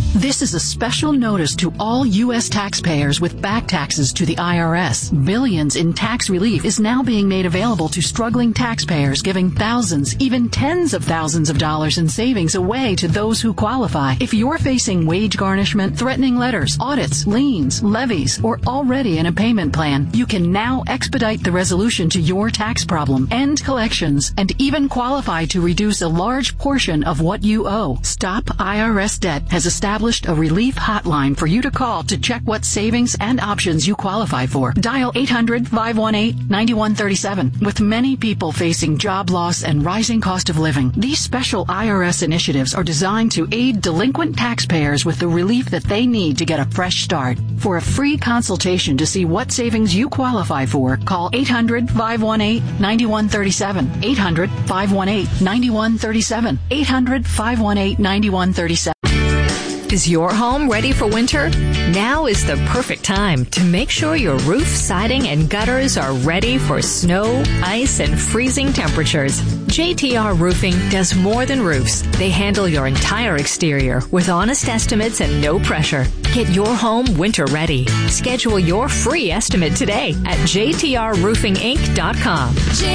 This is a special notice to all U.S. taxpayers with back taxes to the IRS. Billions in tax relief is now being made available to struggling taxpayers, giving thousands, even tens of thousands of dollars in savings away to those who qualify. If you're facing wage garnishment, threatening letters, audits, liens, levies, or already in a payment plan, you can now expedite the resolution to your tax problem, end collections, and even qualify to reduce a large portion of what you owe. Stop IRS Debt has established a relief hotline for you to call to check what savings and options you qualify for. Dial 800-518-9137. With many people facing job loss and rising cost of living, these special IRS initiatives are designed to aid delinquent taxpayers with the relief that they need to get a fresh start. For a free consultation to see what savings you qualify for, call 800-518-9137. 800-518-9137. 800-518-9137. Is your home ready for winter? Now is the perfect time to make sure your roof, siding, and gutters are ready for snow, ice, and freezing temperatures. JTR Roofing does more than roofs. They handle your entire exterior with honest estimates and no pressure. Get your home winter ready. Schedule your free estimate today at jtrroofinginc.com.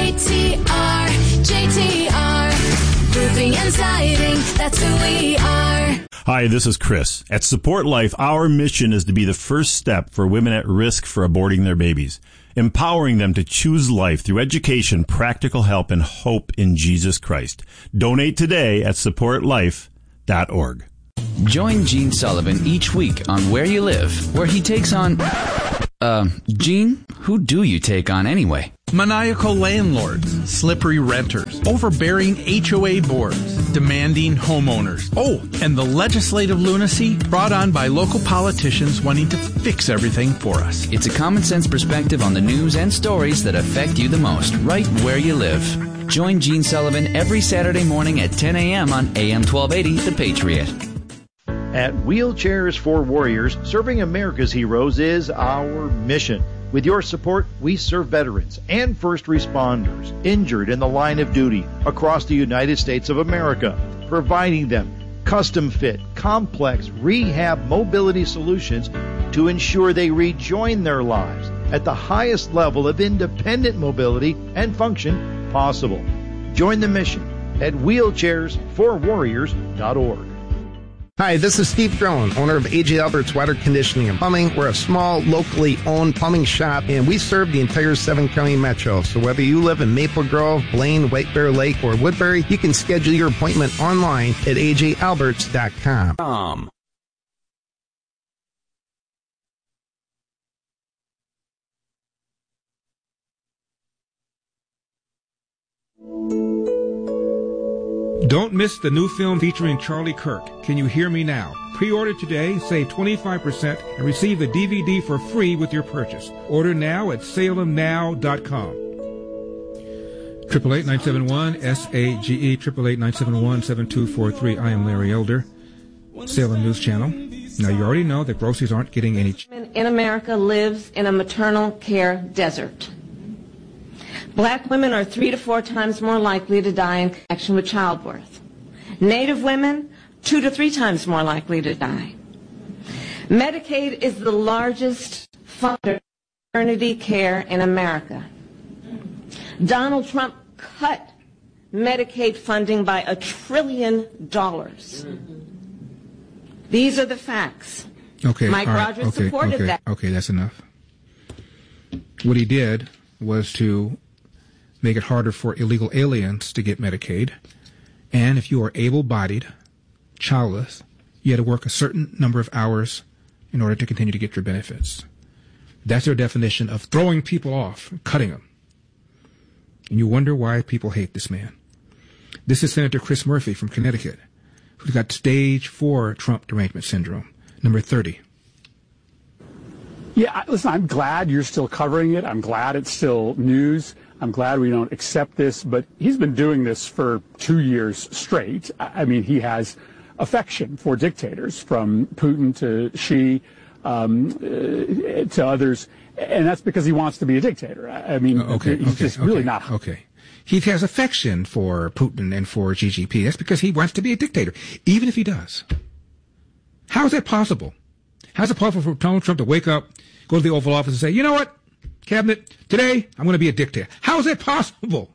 JTR, Roofing and Siding, that's who we are. Hi, this is Chris. At Support Life, our mission is to be the first step for women at risk for aborting their babies, empowering them to choose life through education, practical help, and hope in Jesus Christ. Donate today at supportlife.org. Join Gene Sullivan each week on Where You Live, where he takes on... Gene, who do you take on anyway? Maniacal landlords, slippery renters, overbearing HOA boards, demanding homeowners. Oh, and the legislative lunacy brought on by local politicians wanting to fix everything for us. It's a common sense perspective on the news and stories that affect you the most, right where you live. Join Gene Sullivan every Saturday morning at 10 a.m. on AM 1280, The Patriot. At Wheelchairs for Warriors, serving America's heroes is our mission. With your support, we serve veterans and first responders injured in the line of duty across the United States of America, providing them custom-fit, complex rehab mobility solutions to ensure they rejoin their lives at the highest level of independent mobility and function possible. Join the mission at wheelchairsforwarriors.org. Hi, this is Steve Drone, owner of A.J. Albert's Water Conditioning and Plumbing. We're a small, locally owned plumbing shop, and we serve the entire 7-county metro. So whether you live in Maple Grove, Blaine, White Bear Lake, or Woodbury, you can schedule your appointment online at ajalberts.com. Don't miss the new film featuring Charlie Kirk, Can You Hear Me Now? Pre-order today, save 25%, and receive the DVD for free with your purchase. Order now at salemnow.com. 888-971-SAGE, 888-971-7243. I am Larry Elder, Salem News Channel. Now, you already know that groceries aren't getting any... in America lives in a maternal care desert. Black women are 3 to 4 times more likely to die in connection with childbirth. Native women, 2 to 3 times more likely to die. Medicaid is the largest funder of maternity care in America. Donald Trump cut Medicaid funding by $1 trillion. These are the facts. Okay, Mike Rogers supported that. Okay, that's enough. What he did was to make it harder for illegal aliens to get Medicaid. And if you are able-bodied, childless, you had to work a certain number of hours in order to continue to get your benefits. That's their definition of throwing people off, cutting them. And you wonder why people hate this man. This is Senator Chris Murphy from Connecticut, who's got stage 4 Trump derangement syndrome, number 30. Yeah, listen, I'm glad you're still covering it. I'm glad it's still news. I'm glad we don't accept this, but he's been doing this for 2 years straight. I mean, he has affection for dictators, from Putin to Xi to others, and that's because he wants to be a dictator. I mean, he's just really not. Okay. He has affection for Putin and for Xi Jinping. That's because he wants to be a dictator, even if he does. How is that possible? How is it possible for Donald Trump to wake up, go to the Oval Office and say, you know what, Cabinet, today I'm going to be a dictator? How is that possible?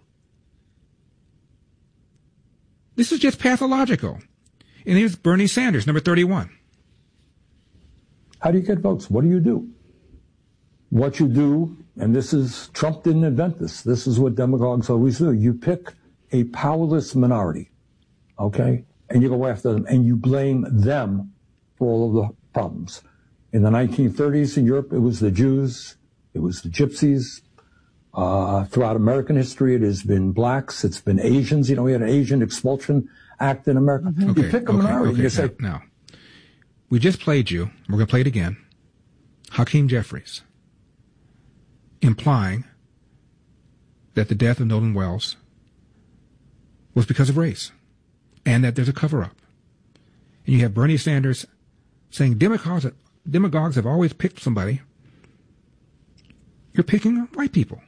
This is just pathological. And here's Bernie Sanders, number 31. How do you get votes? What do? What you do, and this is, Trump didn't invent this. This is what demagogues always do. You pick a powerless minority, okay? And you go after them, and you blame them for all of the problems. In the 1930s in Europe, it was the Jews, it was the Gypsies. Throughout American history, it has been blacks, it's been Asians. You know, we had an Asian expulsion act in America. Okay, you pick a minority. You say, now, we just played you, we're going to play it again, Hakeem Jeffries, implying that the death of Nolan Wells was because of race and that there's a cover-up. And you have Bernie Sanders saying demagogues have always picked somebody. You're picking white people.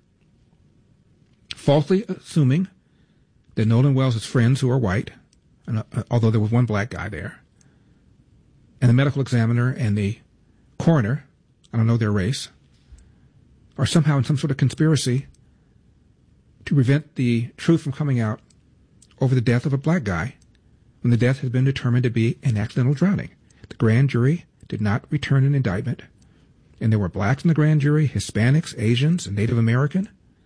Falsely assuming that Nolan Wells' friends who are white, and, although there was one black guy there, and the medical examiner and the coroner, I don't know their race, are somehow in some sort of conspiracy to prevent the truth from coming out over the death of a black guy when the death has been determined to be an accidental drowning. The grand jury did not return an indictment, and there were blacks in the grand jury, Hispanics, Asians, and Native American.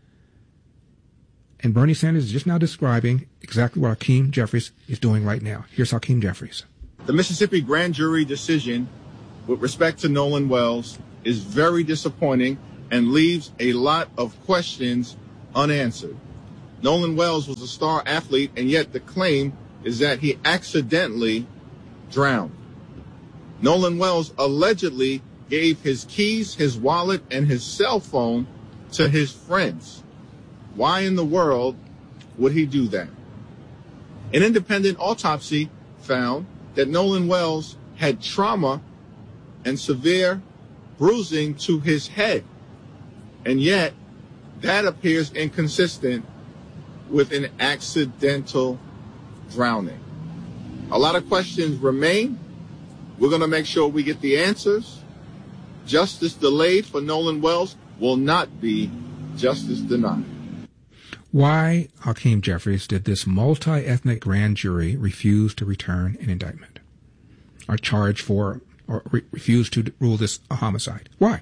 And Bernie Sanders is just now describing exactly what Hakeem Jeffries is doing right now. Here's Hakeem Jeffries. The Mississippi grand jury decision with respect to Nolan Wells is very disappointing and leaves a lot of questions unanswered. Nolan Wells was a star athlete, and yet the claim is that he accidentally drowned. Nolan Wells allegedly gave his keys, his wallet, and his cell phone to his friends. Why in the world would he do that? An independent autopsy found that Nolan Wells had trauma and severe bruising to his head. And yet, that appears inconsistent with an accidental drowning. A lot of questions remain. We're going to make sure we get the answers. Justice delayed for Nolan Wells will not be justice denied. Why, Hakeem Jeffries, did this multi-ethnic grand jury refuse to return an indictment or charge for or refuse to rule this a homicide? Why?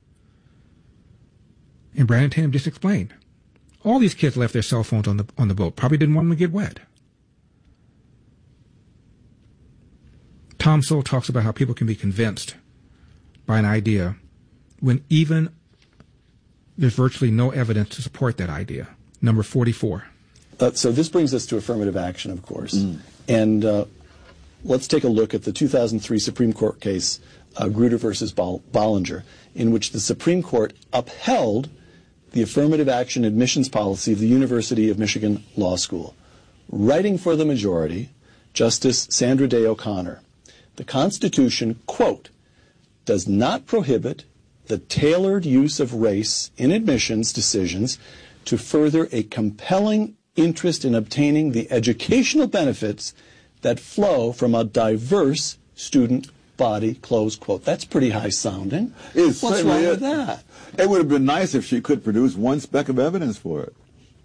And Brandon Tatum just explained. All these kids left their cell phones on the boat. Probably didn't want them to get wet. Tom Sowell talks about how people can be convinced by an idea when even there's virtually no evidence to support that idea. Number 44. So this brings us to affirmative action, of course. And let's take a look at the 2003 Supreme Court case, Grutter versus Bollinger, in which the Supreme Court upheld the affirmative action admissions policy of the University of Michigan Law School. Writing for the majority, Justice Sandra Day O'Connor, the Constitution, quote, does not prohibit the tailored use of race in admissions decisions to further a compelling interest in obtaining the educational benefits that flow from a diverse student body, close quote. That's pretty high sounding. What's wrong with that? It would have been nice if she could produce one speck of evidence for it.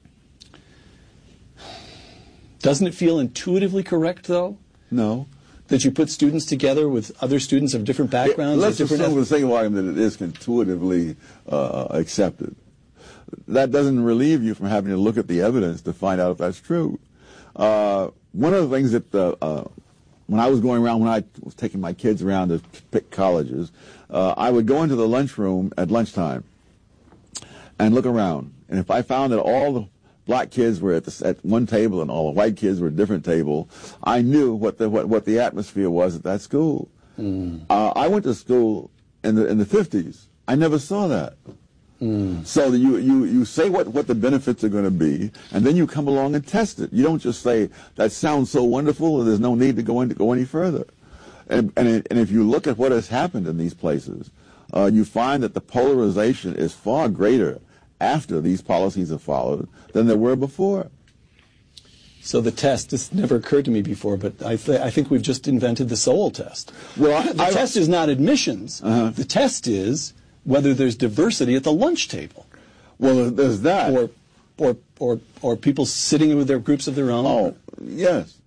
Doesn't it feel intuitively correct, though? No. That you put students together with other students of different backgrounds? Let's assume for the sake of argument that it is intuitively accepted. That doesn't relieve you from having to look at the evidence to find out if that's true. One of the things that when I was going around, when I was taking my kids around to pick colleges, I would go into the lunchroom at lunchtime and look around. And if I found that all the black kids were at one table and all the white kids were at a different table, I knew what the atmosphere was at that school. I went to school in the 50s. I never saw that. So you say what the benefits are going to be, and then you come along and test it. You don't just say, that sounds so wonderful, there's no need to go any further. And if you look at what has happened in these places, you find that the polarization is far greater after these policies are followed than there were before. So the test, this never occurred to me before, but I think we've just invented the soul test. Well, the test is not admissions. The test is whether there's diversity at the lunch table. Well, there's that. Or people sitting with their groups of their own. Oh, yes.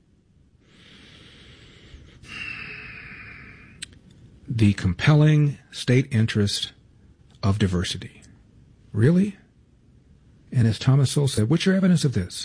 The compelling state interest of diversity. Really? And as Thomas Sowell said, what's your evidence of this?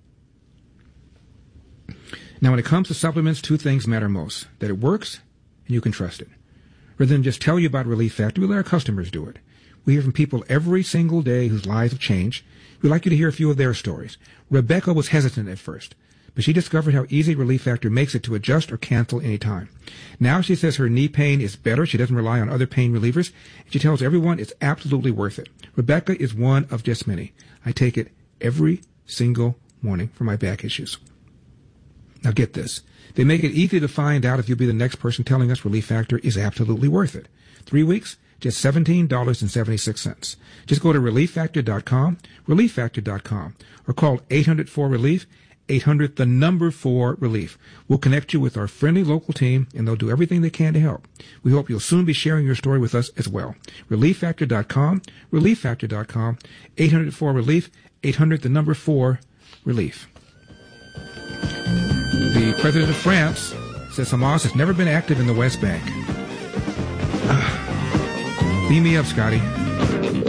Now, when it comes to supplements, two things matter most. That it works and you can trust it. Rather than just tell you about Relief Factor, we let our customers do it. We hear from people every single day whose lives have changed. We'd like you to hear a few of their stories. Rebecca was hesitant at first, but she discovered how easy Relief Factor makes it to adjust or cancel any time. Now she says her knee pain is better. She doesn't rely on other pain relievers. And she tells everyone it's absolutely worth it. Rebecca is one of just many. I take it every single morning for my back issues. Now get this. They make it easy to find out if you'll be the next person telling us Relief Factor is absolutely worth it. 3 weeks, just $17.76. Just go to ReliefFactor.com, ReliefFactor.com, or call 800-4-RELIEF, 800-4-RELIEF. We'll connect you with our friendly local team, and they'll do everything they can to help. We hope you'll soon be sharing your story with us as well. ReliefFactor.com, ReliefFactor.com, 800-4-RELIEF, 800-4-RELIEF. The president of France says Hamas has never been active in the West Bank. Beam me up, Scotty.